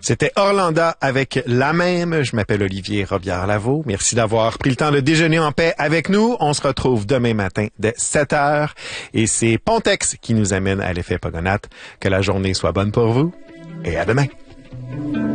C'était Orlanda avec La Même. Je m'appelle Olivier Robillard-Lavaux. Merci d'avoir pris le temps de déjeuner en paix avec nous. On se retrouve demain matin dès 7 heures. Et c'est Pontex qui nous amène à l'effet Pogonat. Que la journée soit bonne pour vous et à demain.